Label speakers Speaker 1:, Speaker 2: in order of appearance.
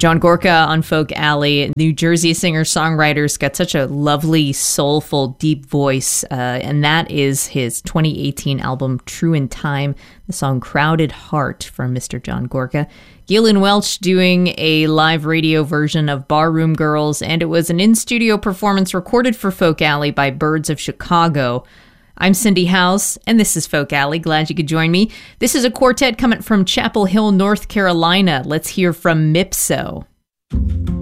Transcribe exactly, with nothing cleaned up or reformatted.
Speaker 1: John Gorka on Folk Alley. New Jersey singer-songwriter's got such a lovely, soulful, deep voice, uh, and that is his twenty eighteen album, True in Time, the song Crowded Heart from Mister John Gorka. Gillian Welch doing a live radio version of Barroom Girls, and it was an in-studio performance recorded for Folk Alley by Birds of Chicago. I'm Cindy House, and this is Folk Alley. Glad you could join me. This is a quartet coming from Chapel Hill, North Carolina. Let's hear from Mipso.